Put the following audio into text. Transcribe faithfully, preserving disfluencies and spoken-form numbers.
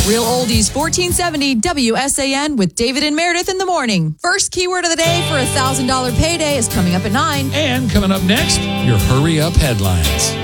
Real Oldies fourteen seventy W S A N with David and Meredith in the morning. First keyword of the day for a one thousand dollars payday is coming up at nine. And coming up next, your Hurry Up headlines.